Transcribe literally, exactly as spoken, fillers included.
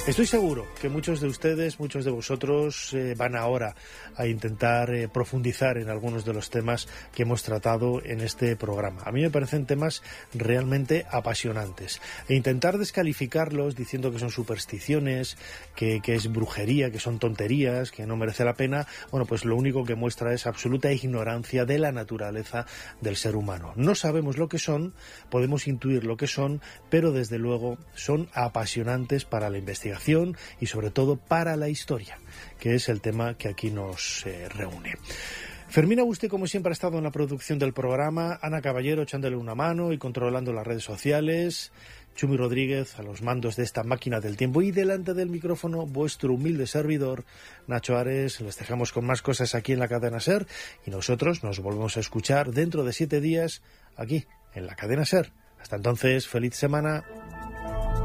Estoy seguro que muchos de ustedes, muchos de vosotros eh, van ahora a intentar eh, profundizar en algunos de los temas que hemos tratado en este programa. A mí me parecen temas realmente apasionantes. E intentar descalificarlos diciendo que son supersticiones, que, que es brujería, que son tonterías, que no merece la pena, bueno, pues lo único que muestra es absoluta ignorancia de la naturaleza del ser humano. No sabemos lo que son, podemos intuir lo que son, pero desde luego son apasionantes para la investigación y sobre todo para la historia, que es el tema que aquí nos eh, reúne. Fermín Agustí, como siempre, ha estado en la producción del programa, Ana Caballero echándole una mano y controlando las redes sociales, Chumi Rodríguez a los mandos de esta máquina del tiempo y delante del micrófono vuestro humilde servidor, Nacho Ares. Les dejamos con más cosas aquí en la cadena SER y nosotros nos volvemos a escuchar dentro de siete días aquí en la cadena SER. Hasta entonces, feliz semana.